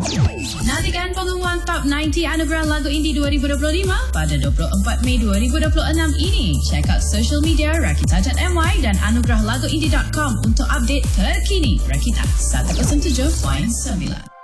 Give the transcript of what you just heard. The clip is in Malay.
Nantikan pengumuman Top 90 Anugerah Lagu Indie 2025 pada 24 Mei 2026 ini. Check out social media Rakita.my dan anugerahLaguIndie.com untuk update terkini. Rakita 107.9.